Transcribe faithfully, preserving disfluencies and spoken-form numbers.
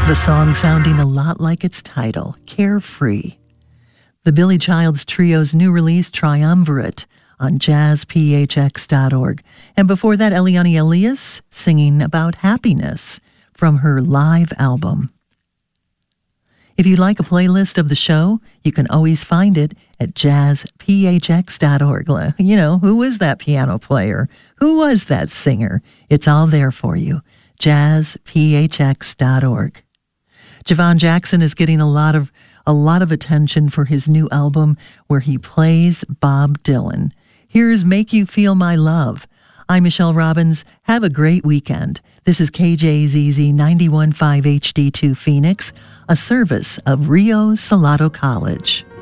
The song sounding a lot like its title, Carefree. The Billy Childs Trio's new release, Triumvirate, on jazz p h x dot org. And before that, Eliane Elias singing about happiness from her live album. If you'd like a playlist of the show, you can always find it at jazz p h x dot org. You know, who is that piano player? Who was that singer? It's all there for you. jazz p h x dot org. Javon Jackson is getting a lot of a lot of attention for his new album where he plays Bob Dylan. Here's Make You Feel My Love. I'm Michelle Robbins. Have a great weekend. This is K J Z Z ninety-one point five H D two Phoenix, a service of Rio Salado College.